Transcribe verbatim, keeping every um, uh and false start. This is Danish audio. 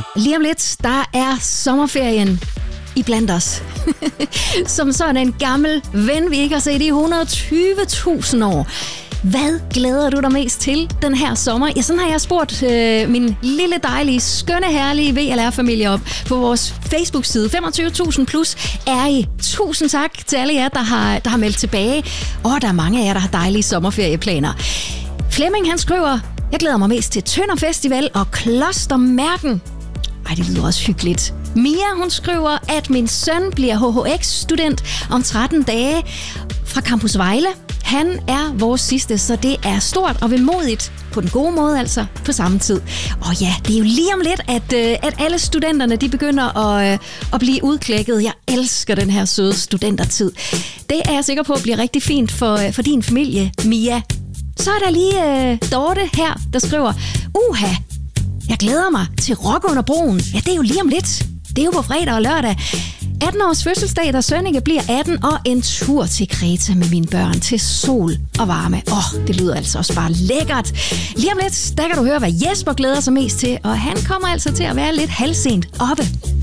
Lige om lidt, der er sommerferien i blandt os. Som sådan en gammel ven, vi ikke har set i et hundrede og tyve tusind år. Hvad glæder du dig mest til den her sommer? Ja, sådan har jeg spurgt øh, min lille dejlige, skønne, herlige V L R-familie op på vores Facebook-side. femogtyve tusind plus er I. Tusind tak til alle jer, der har, der har meldt tilbage. Og der er mange af jer, der har dejlige sommerferieplaner. Flemming, han skriver, jeg glæder mig mest til Tønder Festival og Klostermærken. Ej, det lyder også hyggeligt. Mia, hun skriver, at min søn bliver H H X-student om tretten dage fra Campus Vejle. Han er vores sidste, så det er stort og vemodigt. På den gode måde altså, på samme tid. Og ja, det er jo lige om lidt, at, at alle studenterne de begynder at, at blive udklækket. Jeg elsker den her søde studentertid. Det er jeg sikker på bliver rigtig fint for, for din familie, Mia. Så er der lige uh, Dorte her, der skriver, uha, jeg glæder mig til Rock under broen. Ja, det er jo lige om lidt. Det er jo på fredag og lørdag. atten års fødselsdag, da Sønneke bliver atten, og en tur til Kreta med mine børn til sol og varme. Åh, oh, det lyder altså også bare lækkert. Lige om lidt, der kan du høre, hvad Jesper glæder sig mest til, og han kommer altså til at være lidt halvsent oppe.